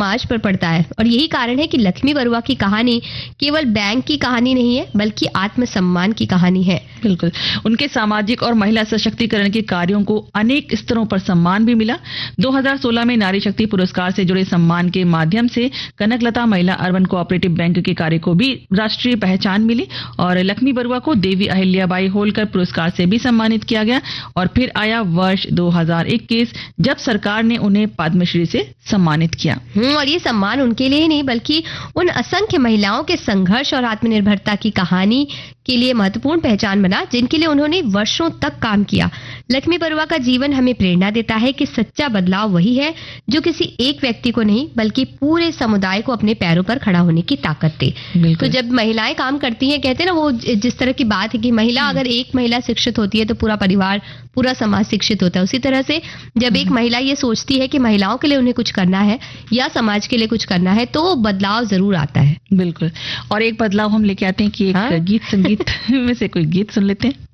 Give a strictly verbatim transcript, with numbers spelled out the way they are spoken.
समाज पर पड़ता है। और यही कारण है कि लक्ष्मी बरुआ की कहानी केवल बैंक की कहानी नहीं है, बल्कि आत्मसम्मान की कहानी है। बिल्कुल, उनके सामाजिक और महिला सशक्तिकरण के कार्यों को अनेक स्तरों पर सम्मान भी मिला। दो हज़ार सोलह में नारी शक्ति पुरस्कार से जुड़े सम्मान के माध्यम से कनकलता महिला अर्बन कोऑपरेटिव बैंक के कार्य को भी राष्ट्रीय पहचान मिली और लक्ष्मी बरुआ को देवी अहिल्याबाई होलकर पुरस्कार से भी सम्मानित किया गया। और फिर आया वर्ष दो हज़ार इक्कीस, जब सरकार ने उन्हें पद्मश्री से सम्मानित किया। और ये सम्मान उनके लिए ही नहीं, बल्कि उन असंख्य महिलाओं के संघर्ष और आत्मनिर्भरता की कहानी के लिए महत्वपूर्ण पहचान बना, जिनके लिए उन्होंने वर्षों तक काम किया। लक्ष्मी बरुआ का जीवन हमें प्रेरणा देता है कि सच्चा बदलाव वही है जो किसी एक व्यक्ति को नहीं, बल्कि पूरे समुदाय को अपने पैरों पर खड़ा होने की ताकत दे। तो जब महिलाएं काम करती हैं, कहते हैं ना, वो जिस तरह की बात है कि महिला अगर एक महिला शिक्षित होती है तो पूरा परिवार, पूरा समाज शिक्षित होता है। उसी तरह से जब एक महिला ये सोचती है कि महिलाओं के लिए उन्हें कुछ करना है या समाज के लिए कुछ करना है, तो बदलाव जरूर आता है। बिल्कुल, और एक बदलाव हम लेके आते हैं कि एक हाँ? गीत संगीत में से कोई गीत सुन लेते हैं।